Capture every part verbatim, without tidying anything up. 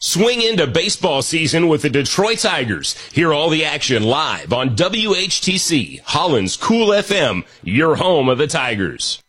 Swing into baseball season with the Detroit Tigers. Hear all the action live on W H T C, Holland's Cool F M, your home of the Tigers.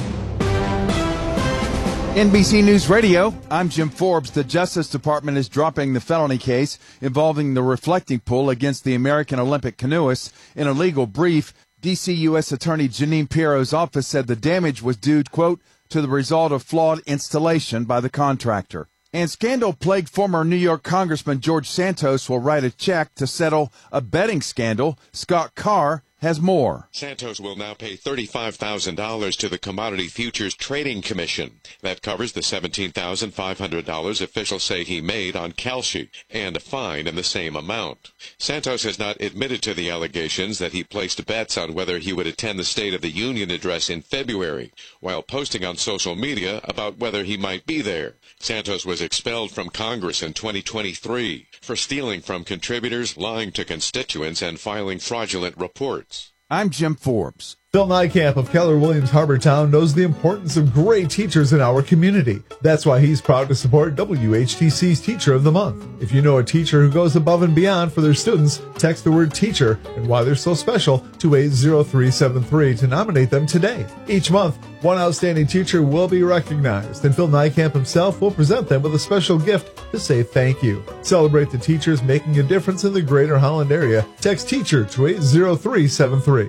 N B C News Radio, I'm Jim Forbes. The Justice Department is dropping the felony case involving the reflecting pool against the American Olympic canoeists. In a legal brief, D C U S Attorney Janine Pirro's office said the damage was due, quote, to the result of flawed installation by the contractor. And scandal-plagued former New York Congressman George Santos will write a check to settle a betting scandal. Scott Carr has more. Santos will now pay thirty-five thousand dollars to the Commodity Futures Trading Commission. That covers the seventeen thousand five hundred dollars officials say he made on Kalshi and a fine in the same amount. Santos has not admitted to the allegations that he placed bets on whether he would attend the State of the Union address in February, while posting on social media about whether he might be there. Santos was expelled from Congress in twenty twenty-three for stealing from contributors, lying to constituents, and filing fraudulent reports. I'm Jim Forbes. Phil Nijkamp of Keller Williams Harbortown knows the importance of great teachers in our community. That's why he's proud to support W H T C's Teacher of the Month. If you know a teacher who goes above and beyond for their students, text the word teacher and why they're so special to eight zero three seven three to nominate them today. Each month, one outstanding teacher will be recognized, and Phil Nijkamp himself will present them with a special gift to say thank you. Celebrate the teachers making a difference in the greater Holland area. Text teacher to eight zero three seven three.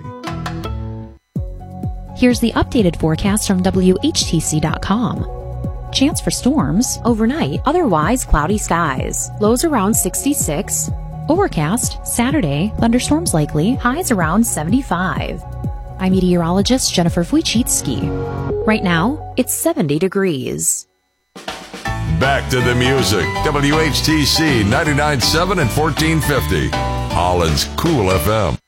Here's the updated forecast from W H T C dot com. Chance for storms overnight, otherwise cloudy skies. Lows around sixty-six. Overcast Saturday, thunderstorms likely, highs around seventy-five. I'm meteorologist Jennifer Wojcicki. Right now, it's seventy degrees. Back to the music. W H T C ninety-nine point seven and fourteen fifty. Holland's Cool F M.